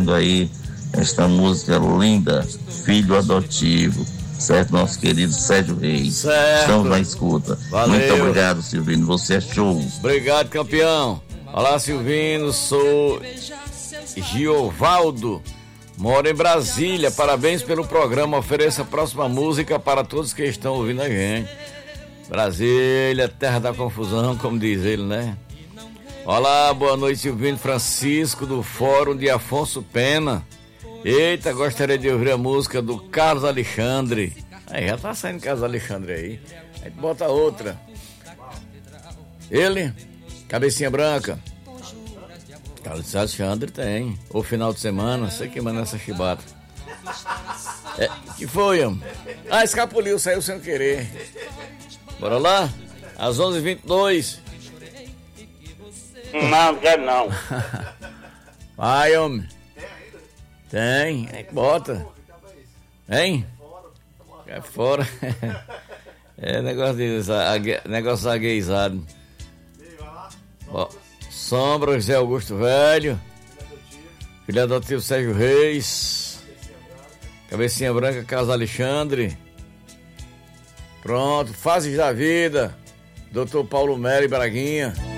pedindo aí esta música linda, Filho Adotivo, certo? Nosso querido Sérgio Reis. Certo. Estamos na escuta. Valeu. Muito obrigado, Silvino, você é show. Obrigado, campeão. Olá, Silvino, sou Giovaldo, moro em Brasília. Parabéns pelo programa. Ofereça a próxima música para todos que estão ouvindo a gente. Brasília, terra da confusão, como diz ele, né? Olá, boa noite, Silvino Francisco, do Fórum de Afonso Pena. Eita, gostaria de ouvir a música do Carlos Alexandre. Aí, já tá saindo Carlos Alexandre aí. A gente bota outra. Ele, Cabecinha Branca. Carlos Alexandre tem. O final de semana, sei que manda essa chibata. Que foi, homem? Escapuliu, saiu sem querer. Bora lá? Às 11h22. Não, quero não. Vai, homem. Tem, bota. Hein? É fora. É negócio agueizado. Ó, Sombra, José Augusto Velho. Filho adotivo Sérgio Reis. Cabecinha Branca, Carlos Alexandre. Pronto, Fases da Vida. Dr. Paulo Melo e Braguinha.